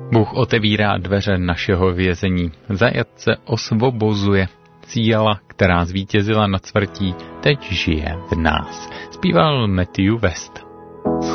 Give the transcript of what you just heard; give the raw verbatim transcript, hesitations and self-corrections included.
Bůh otevírá dveře našeho vězení, zajat se osvobozuje. Síla, která zvítězila nad smrtí, teď žije v nás. Zpíval Matthew West.